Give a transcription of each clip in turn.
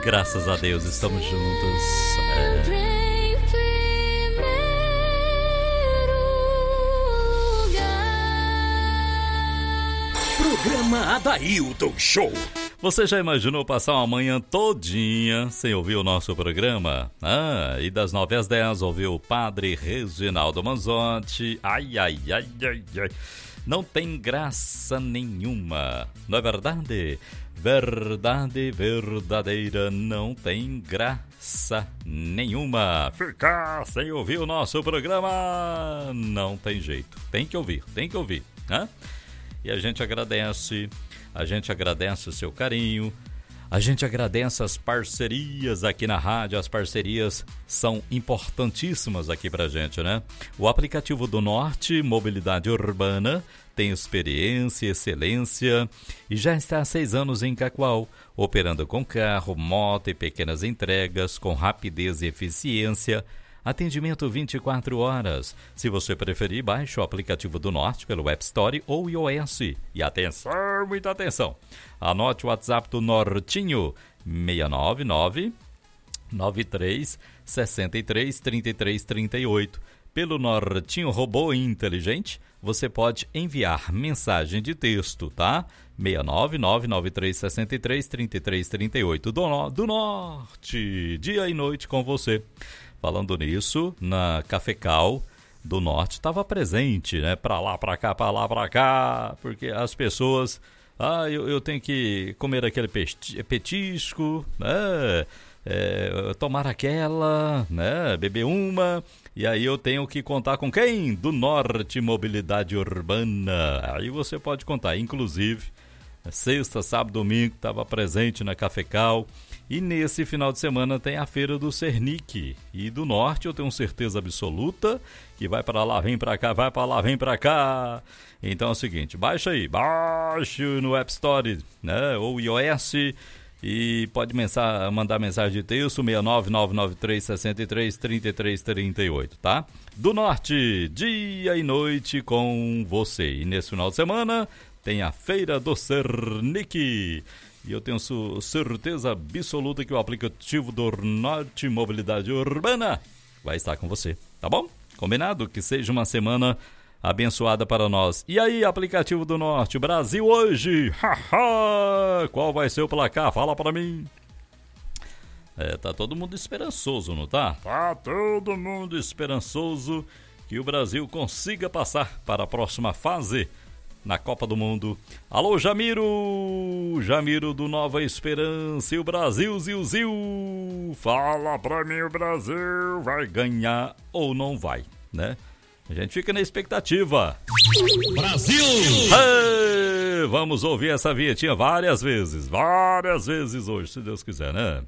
Graças a Deus, estamos juntos. Programa Adailton Show. Você já imaginou passar uma manhã todinha sem ouvir o nosso programa? E das 9 às 10 ouvir o Padre Reginaldo Manzotti. Ai. Não tem graça nenhuma, não é verdade? Verdade verdadeira, não tem graça nenhuma. Ficar sem ouvir o nosso programa não tem jeito. Tem que ouvir, né? E a gente agradece o seu carinho, a gente agradece as parcerias aqui na rádio, as parcerias são importantíssimas aqui pra gente, né? O aplicativo do Norte, Mobilidade Urbana, tem experiência, excelência e já está há 6 anos em Cacoal, operando com carro, moto e pequenas entregas, com rapidez e eficiência. Atendimento 24 horas. Se você preferir, baixe o aplicativo do Norte pelo App Store ou iOS. E atenção, muita atenção. Anote o WhatsApp do Nortinho, 699-93 63 33 38. Pelo Nortinho Robô Inteligente, você pode enviar mensagem de texto, tá? 69993 63 33 38. Do Norte, dia e noite com você. Falando nisso, na Cafecal do Norte estava presente, né? Pra lá, pra cá, porque as pessoas... eu tenho que comer aquele petisco, né? Tomar aquela, né? Beber uma, e aí eu tenho que contar com quem? Do Norte Mobilidade Urbana. Aí você pode contar, inclusive, sexta, sábado, domingo, estava presente na Cafecal. E nesse final de semana tem a Feira do Cernic. E do Norte eu tenho certeza absoluta que vai para lá, vem para cá, vai para lá, vem para cá. Então é o seguinte, baixe no App Store, né, ou iOS, e pode mandar mensagem de texto, 69993 63 33 38, tá? Do Norte, dia e noite com você. E nesse final de semana tem a Feira do Cernic. E eu tenho certeza absoluta que o aplicativo do Norte Mobilidade Urbana vai estar com você, tá bom? Combinado? Que seja uma semana abençoada para nós. E aí, aplicativo do Norte, Brasil hoje, qual vai ser o placar? Fala para mim. Tá todo mundo esperançoso, não tá? Tá todo mundo esperançoso que o Brasil consiga passar para a próxima fase na Copa do Mundo. Alô, Jamiro do Nova Esperança, e o Brasil, Zil, fala pra mim, o Brasil vai ganhar ou não vai, né? A gente fica na expectativa. Brasil! Vamos ouvir essa vinhetinha várias vezes hoje, se Deus quiser, né?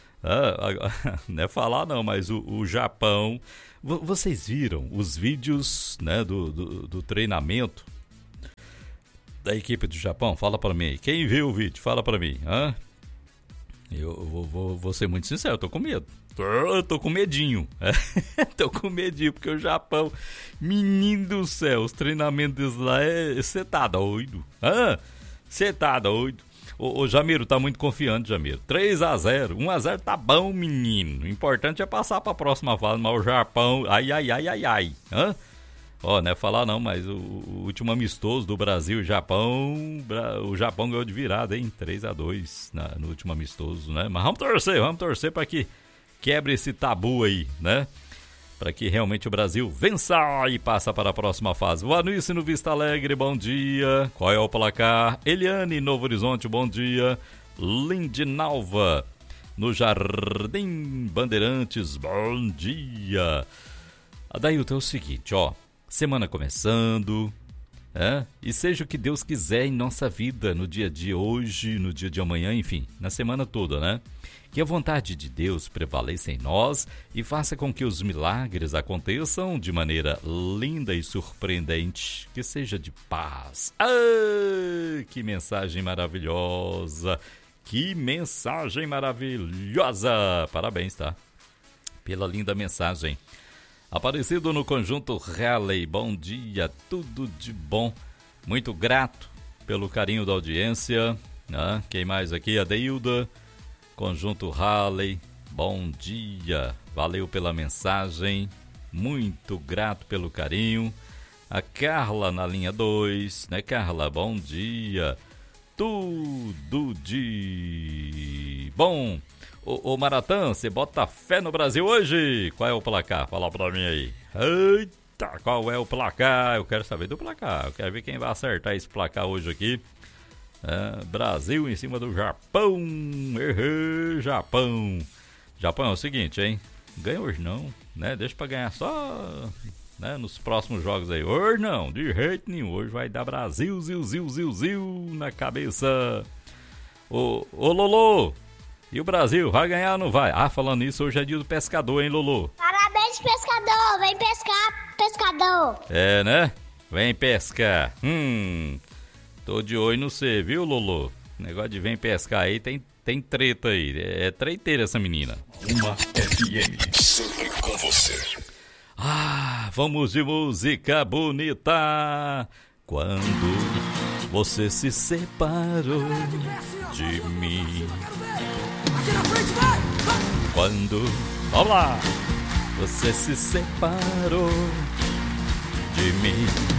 Não é falar não, mas o Japão... Vocês viram os vídeos, né, do treinamento da equipe do Japão? Fala pra mim. Quem viu o vídeo? Fala pra mim. Eu vou ser muito sincero, eu tô com medo. Tô com medinho. Tô com medinho, porque o Japão, menino do céu, os treinamentos lá, você tá doido. Você tá doido. O Jamiro tá muito confiante, Jamiro. 3-0, 1-0 tá bom, menino. O importante é passar pra próxima fase, mas o Japão, ai. Não é falar não, mas o último amistoso do Brasil e Japão, o Japão ganhou de virada, hein? 3-2 no último amistoso, né? Mas vamos torcer para que quebre esse tabu aí, né? Para que realmente o Brasil vença e passa para a próxima fase. O Anísio no Vista Alegre, bom dia. Qual é o placar? Eliane, Novo Horizonte, bom dia. Lindinalva, no Jardim Bandeirantes, bom dia. Adailton, é o seguinte, semana começando, e seja o que Deus quiser em nossa vida, no dia de hoje, no dia de amanhã, enfim, na semana toda, né? Que a vontade de Deus prevaleça em nós e faça com que os milagres aconteçam de maneira linda e surpreendente, que seja de paz. Que mensagem maravilhosa! Que mensagem maravilhosa! Parabéns, tá? Pela linda mensagem. Aparecido no Conjunto Raleigh, bom dia, tudo de bom. Muito grato pelo carinho da audiência. Quem mais aqui? A Deilda. Conjunto Halley, bom dia. Valeu pela mensagem, muito grato pelo carinho. A Carla na linha 2, né, Carla? Bom dia. Tudo de bom. Ô Maratã, você bota fé no Brasil hoje? Qual é o placar? Fala pra mim aí. Eita, qual é o placar? Eu quero saber do placar. Eu quero ver quem vai acertar esse placar hoje aqui. Brasil em cima do Japão. Japão. Japão é o seguinte, hein? Ganha hoje não, né? Deixa pra ganhar só, né, nos próximos jogos aí. Hoje não, de jeito nenhum. Hoje vai dar Brasil, zil na cabeça. Ô Lolo, e o Brasil, vai ganhar ou não vai? Ah, falando nisso, hoje é dia do pescador, hein, Lolo? Parabéns, pescador. Vem pescar, pescador. É, né? Vem pescar. Tô de olho no você, viu, Lolo? Negócio de vem pescar aí, tem treta aí. É treiteira essa menina. Uma FM, sempre com você. Vamos de música bonita. Quando você se separou de mim. Quando, vamos lá, você se separou de mim.